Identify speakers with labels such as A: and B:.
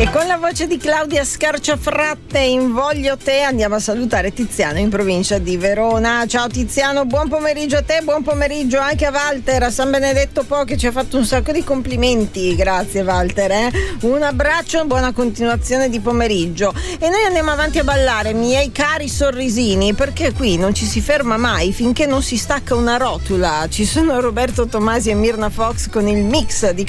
A: E con la voce di Claudia Scarciafratte in Voglio te andiamo a salutare Tiziano in provincia di Verona. Ciao Tiziano, buon pomeriggio a te, buon pomeriggio anche a Walter a San Benedetto Po che ci ha fatto un sacco di complimenti. Grazie Walter, un abbraccio, buona continuazione di pomeriggio. E noi andiamo avanti a ballare, miei cari sorrisini, perché qui non ci si ferma mai finché non si stacca una rotula. Ci sono Roberto Tomasi e Mirna Fox con il mix di